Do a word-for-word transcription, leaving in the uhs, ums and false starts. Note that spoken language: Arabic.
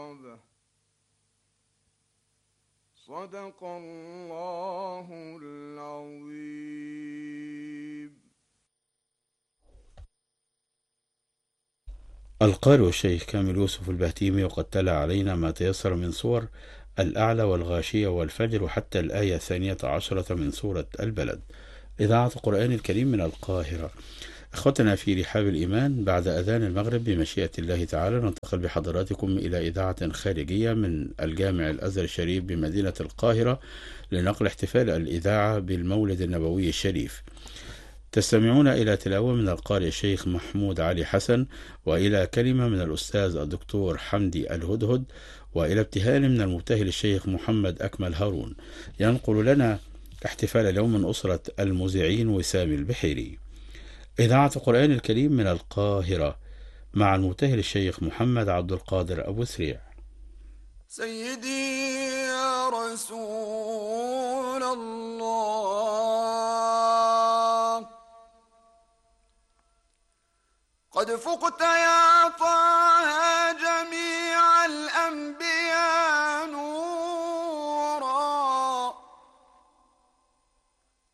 بعده. صدق الله العظيم. القارئ الشيخ كامل يوسف البهتيمي، وقد تلا علينا ما تيسر من سور الأعلى والغاشية والفجر حتى الآية الثانية عشرة من سورة البلد. إذاعة القرآن الكريم من القاهرة. أخوتنا في رحاب الإيمان، بعد أذان المغرب بمشيئة الله تعالى ننتقل بحضراتكم إلى إذاعة خارجية من الجامع الأزهر الشريف بمدينة القاهرة لنقل احتفال الإذاعة بالمولد النبوي الشريف. تستمعون إلى تلاوة من القارئ الشيخ محمود علي حسن، وإلى كلمة من الأستاذ الدكتور حمدي الهدهد، وإلى ابتهال من المبتهل الشيخ محمد أكمل هارون. ينقل لنا احتفال اليوم من أسرة المذيعين وسام البحيري. إذاعة القرآن الكريم من القاهرة مع المبتهل الشيخ محمد عبد القادر أبو سريع. سيدي يا رسول الله، قد فقت يا طه جميل